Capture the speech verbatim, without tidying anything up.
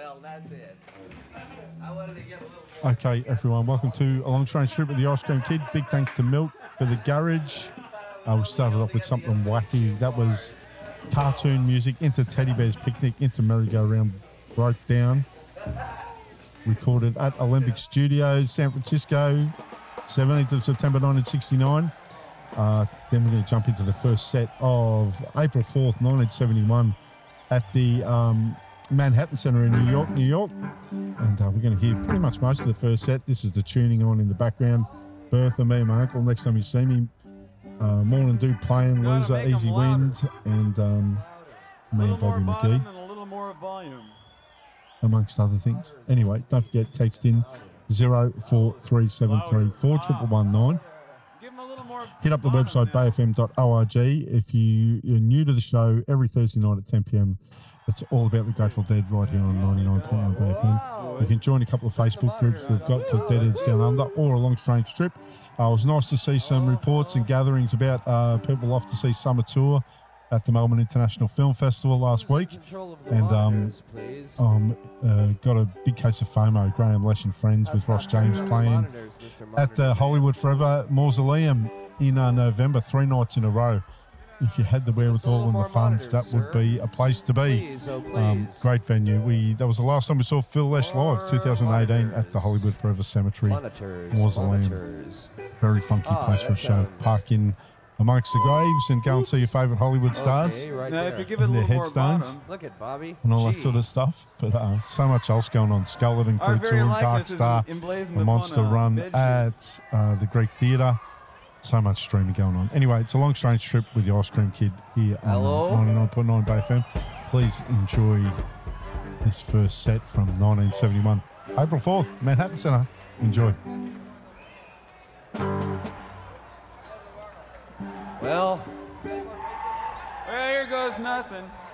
Well, that's it. I wanted to get a little more. Okay, everyone, welcome to A Long Strange Trip with the Ice Cream Kid. Big thanks to Milk for the garage. Uh, we started off with something wacky. That was cartoon music into Teddy Bear's Picnic, into Merry-Go-Round Broke Down. Recorded at Olympic Studios, San Francisco, seventeenth of September nineteen sixty-nine. Uh, then we're going to jump into the first set of April fourth, nineteen seventy-one at the um, Manhattan Center in New York, New York. And uh, we're going to hear pretty much most of the first set. This is the tuning on in the background. Bertha, me and my uncle, next time you see me. Uh, Morning Dew playing, Loser, Easy Wind, and um, me and Bobby McGee. And a little more volume. Amongst other things. Anyway, don't forget, text in zero four three seven three four one one nine. Hit up the website bay f m dot org. If you, you're new to the show, every Thursday night at ten p.m, it's all about the Grateful Dead right here on ninety-nine point nine Bay F M. You can join a couple of Facebook groups we've got called Deadheads Down Under or A Long Strange Trip. Uh, it was nice to see some reports and gatherings about uh, people off to see Summer Tour at the Melbourne International Film Festival last week, and um, um, uh, got a big case of FOMO. Graham Lesh and friends with Ross James playing at the Hollywood Forever Mausoleum in uh, November, three nights in a row. If you had the wherewithal and the funds, that would be a place to be. Um, great venue. We that was the last time we saw Phil Lesh live, two thousand eighteen, at the Hollywood Forever Cemetery Mausoleum. Very funky place for a show. Park in amongst the graves and go and see your favourite Hollywood stars Okay, right Now, there. if you give it a and their little more headstones bottom, Look at Bobby. and all that Gee. sort of stuff. But uh, so much else going on. Skeleton Crew our very Tour, likeness Dark is Star, emblazoned a upon Monster a Run bed sheet. at uh, the Greek Theatre. So much streaming going on. Anyway, it's A Long Strange Trip with the Ice Cream Kid here Hello? on ninety-nine point nine Bay F M. Please enjoy this first set from nineteen seventy-one. April fourth, Manhattan Center. Enjoy. Well, Well, here goes nothing.